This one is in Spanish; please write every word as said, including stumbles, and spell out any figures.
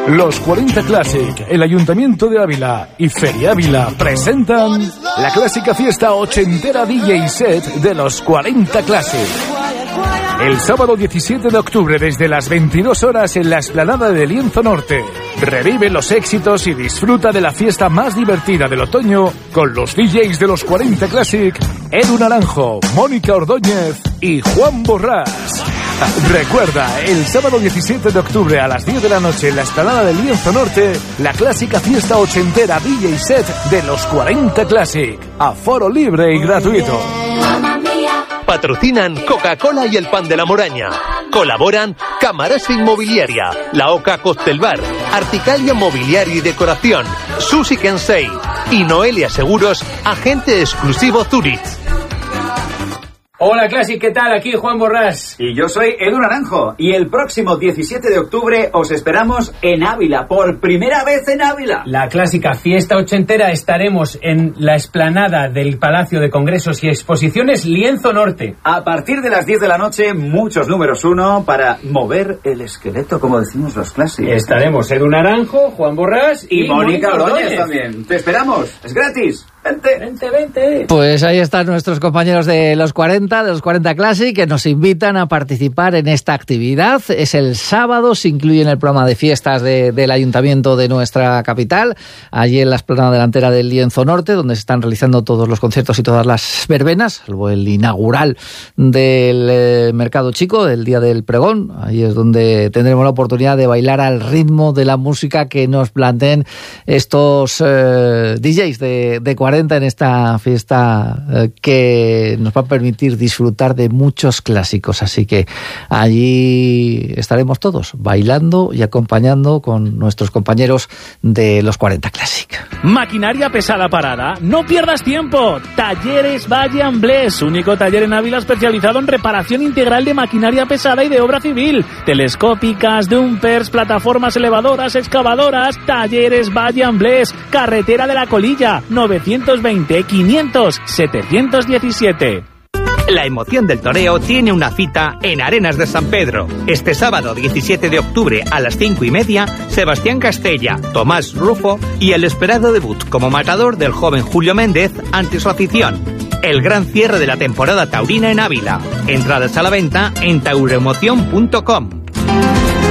Los cuarenta Classic, el Ayuntamiento de Ávila y Feria Ávila presentan la clásica fiesta ochentera D J set de los cuarenta Classic. El sábado diecisiete de octubre desde las veintidós horas en la explanada de Lienzo Norte. Revive los éxitos y disfruta de la fiesta más divertida del otoño con los D Js de los cuarenta Classic, Edu Naranjo, Mónica Ordóñez y Juan Borrás. Recuerda, el sábado diecisiete de octubre a las diez de la noche en la explanada de Lienzo Norte, la clásica fiesta ochentera D J set de los cuarenta Classic. Aforo libre y gratuito. Patrocinan Coca-Cola y el Pan de la Moraña. Colaboran Camarasa Inmobiliaria, La Oca Costel Bar, Articalia Mobiliario y Decoración, Susi Kensei y Noelia Seguros, agente exclusivo Zurich. Hola Classic, ¿qué tal? Aquí Juan Borrás. Y yo soy Edu Naranjo. Y el próximo diecisiete de octubre os esperamos en Ávila, por primera vez en Ávila. La clásica fiesta ochentera, estaremos en la explanada del Palacio de Congresos y Exposiciones Lienzo Norte. A partir de las diez de la noche, muchos números uno para mover el esqueleto, como decimos los Classic. Estaremos Edu Naranjo, Juan Borrás y, y Mónica Ordóñez también. Te esperamos, es gratis. Vente. Vente, vente. Pues ahí están nuestros compañeros de los cuarenta, de los cuarenta Classic, que nos invitan a participar en esta actividad. Es el sábado, se incluye en el programa de fiestas de, del Ayuntamiento de nuestra capital, allí en la explanada delantera del Lienzo Norte, donde se están realizando todos los conciertos y todas las verbenas, salvo el inaugural del eh, Mercado Chico, del Día del Pregón. Ahí es donde tendremos la oportunidad de bailar al ritmo de la música que nos planteen estos eh, D Js de, de cuarenta en esta fiesta eh, que nos va a permitir disfrutar de muchos clásicos. Así que allí estaremos todos bailando y acompañando con nuestros compañeros de los cuarenta Classic. Maquinaria pesada parada, no pierdas tiempo. Talleres Valle Amblés, único taller en Ávila especializado en reparación integral de maquinaria pesada y de obra civil, telescópicas, dumpers, plataformas elevadoras, excavadoras. Talleres Valle Amblés, carretera de la Colilla, novecientos veinte, quinientos, setecientos diecisiete. La emoción del toreo tiene una cita en Arenas de San Pedro. Este sábado diecisiete de octubre a las cinco y media, Sebastián Castella, Tomás Rufo y el esperado debut como matador del joven Julio Méndez ante su afición. El gran cierre de la temporada taurina en Ávila. Entradas a la venta en tauroemoción punto com.